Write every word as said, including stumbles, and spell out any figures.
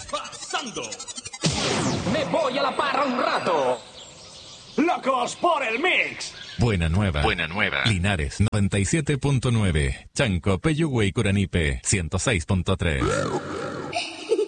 pasando? Me voy a la parra un rato. ¡Locos por el mix! Buena Nueva. Buena Nueva. Linares noventa y siete punto nueve. Chanco, Peyúgue y Curanipe ciento seis punto tres.